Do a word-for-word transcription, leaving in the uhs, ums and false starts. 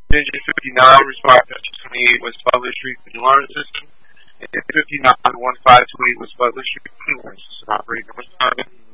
Engine fifty-nine, respond to twenty-eight West Butler Street, the alarm system. And fifty-nine, one five two eight West Butler Street, England, operating number seven.